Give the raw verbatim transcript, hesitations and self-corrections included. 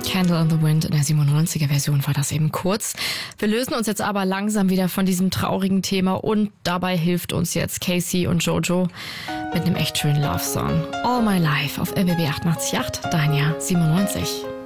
Candle in the Wind in der siebenundneunziger Version war das eben kurz. Wir lösen uns jetzt aber langsam wieder von diesem traurigen Thema und dabei hilft uns jetzt Casey und Jojo mit einem echt schönen Love-Song. All My Life auf R B B achtundachtzig Komma acht, dein Jahr siebenundneunzig.